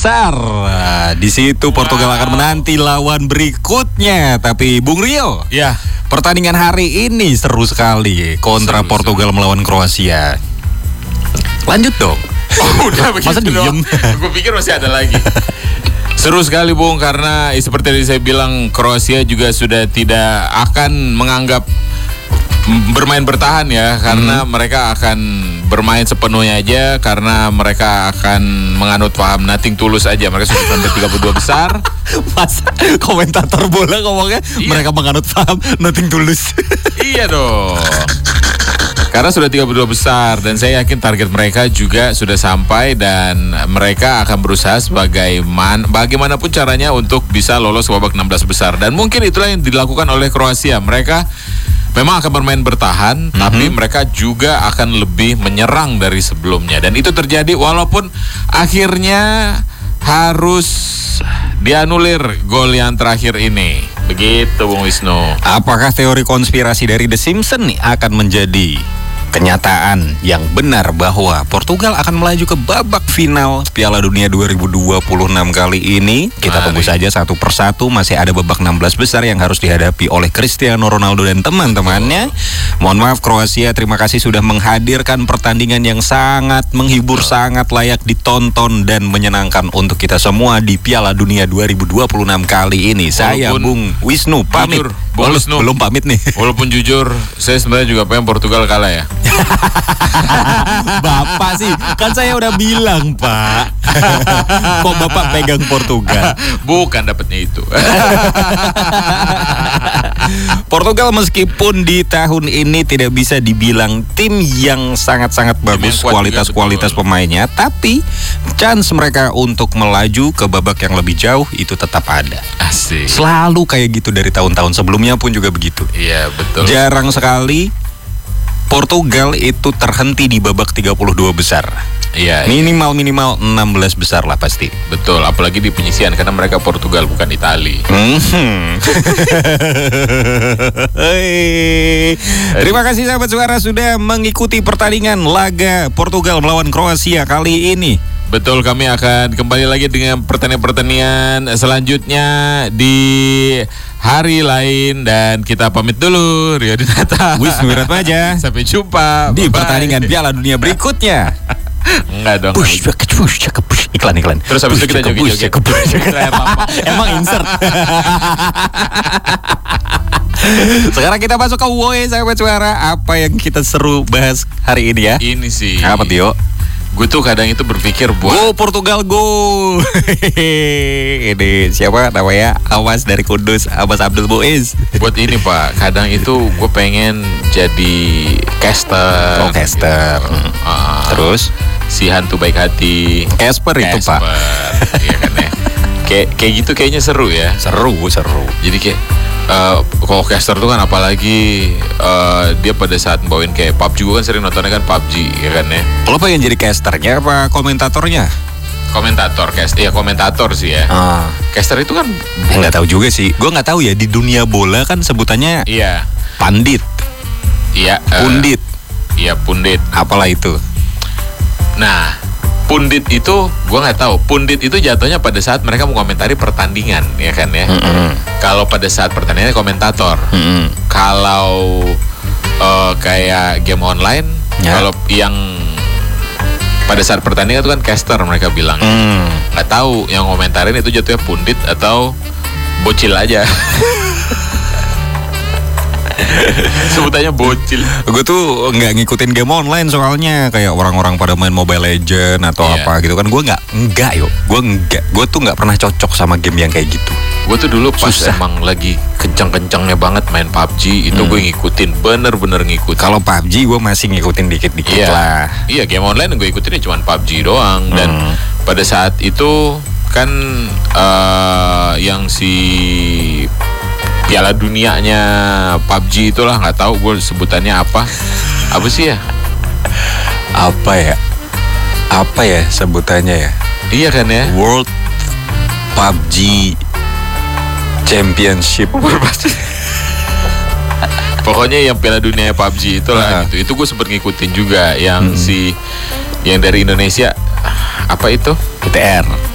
besar. Di situ Portugal akan menanti lawan berikutnya. Tapi Bung Rio, ya, pertandingan hari ini seru sekali kontra Portugal melawan Kroasia. Lanjut dong. Udah begitu. Masa diem? Gue pikir masih ada lagi. Seru sekali Bung, karena seperti tadi saya bilang, Kroasia juga sudah tidak akan menganggap bermain bertahan ya, karena mereka akan bermain sepenuhnya aja, karena mereka akan menganut paham nothing tulus aja. Mereka sudah sampai 32 besar. Masa komentator bola ngomongnya mereka menganut paham nothing tulus. Iya dong. Karena sudah 32 besar, dan saya yakin target mereka juga sudah sampai, dan mereka akan berusaha bagaimanapun caranya untuk bisa lolos ke babak 16 besar. Dan mungkin itulah yang dilakukan oleh Kroasia. Mereka memang akan bermain bertahan, tapi mereka juga akan lebih menyerang dari sebelumnya. Dan itu terjadi walaupun akhirnya harus dianulir gol yang terakhir ini. Begitu Bung Wisnu. Apakah teori konspirasi dari The Simpsons nih akan menjadi kenyataan yang benar bahwa Portugal akan melaju ke babak final Piala Dunia 2026 kali ini? Kita tunggu saja satu persatu. Masih ada babak 16 besar yang harus dihadapi oleh Cristiano Ronaldo dan teman-temannya. Mohon maaf Kroasia, terima kasih sudah menghadirkan pertandingan yang sangat menghibur, sangat layak ditonton dan menyenangkan untuk kita semua di Piala Dunia 2026 kali ini. Saya Bung Wisnu pamit. Belum pamit nih. Walaupun jujur, saya sebenarnya juga pengen Portugal kalah ya. Bapak sih, kan saya udah bilang Pak. Kok Bapak pegang Portugal? Bukan dapatnya itu. Portugal meskipun di tahun ini tidak bisa dibilang tim yang sangat-sangat bagus kualitas pemainnya, tapi chance mereka untuk melaju ke babak yang lebih jauh itu tetap ada. Asik. Selalu kayak gitu dari tahun-tahun sebelumnya pun juga begitu. Iya betul. Jarang sekali Portugal itu terhenti di babak 32 besar. Iya. Minimal 16 besar lah pasti. Betul, apalagi di penyisian karena mereka Portugal bukan Itali. Terima kasih sahabat suara sudah mengikuti pertandingan laga Portugal melawan Kroasia kali ini. Betul, kami akan kembali lagi dengan pertandingan selanjutnya di hari lain, dan kita pamit dulu. Rio Dinata, Wisnu Wiratmaja. Sampai jumpa di pertandingan Piala Dunia berikutnya. Enggak dong. Push. Iklan. Terus habis itu kita joget-joget. Emang insert. Sekarang kita masuk ke Woe sahabat suara. Apa yang kita seru bahas hari ini ya? Ini sih. Apa Tio? Gue tuh kadang itu berpikir buat Portugal go. Ini siapa namanya? Awas dari Kudus, Abbas Abdul Muiz. Buat ini Pak, kadang itu gue pengen jadi caster. Oh caster. Terus si hantu baik hati Casper itu Pak. Iya kan ya. Kayak gitu kayaknya seru ya. Seru. Jadi kayak kalau caster tuh kan apalagi dia pada saat bawain kayak PUBG, gue kan sering nontonnya kan PUBG ya kan ya. Lo pengen jadi casternya apa komentatornya? Komentator sih ya. Caster itu kan nggak tahu juga sih. Gue nggak tahu ya, di dunia bola kan sebutannya pandit. Iya. Pundit. Iya pundit. Apalah itu. Nah, pundit itu gue nggak tahu. Pundit itu jatuhnya pada saat mereka mengomentari pertandingan, ya kan ya. Kalau pada saat pertandingan komentator. Kalau kayak game online, kalau yang pada saat pertandingan itu kan caster mereka bilang. Nggak tahu yang komentarin itu jatuhnya pundit atau bocil aja. Sebutannya bocil. Gue tuh nggak ngikutin game online soalnya, kayak orang-orang pada main Mobile Legend atau apa gitu kan. Gue gue tuh nggak pernah cocok sama game yang kayak gitu. Gue tuh dulu pas emang lagi kencang-kencangnya banget main PUBG itu gue ngikutin, bener-bener ngikutin. Kalau PUBG gue masih ngikutin dikit-dikit lah. Iya, game online gue ikutinnya cuma PUBG doang. Dan pada saat itu kan yang si Piala Dunianya PUBG itulah, nggak tahu gue sebutannya apa sih ya? Apa ya sebutannya ya? Iya kan ya? World PUBG Championship. Pokoknya yang Piala Dunia PUBG itulah gitu. Itu gue sempet ngikutin juga yang yang dari Indonesia apa itu? PTR.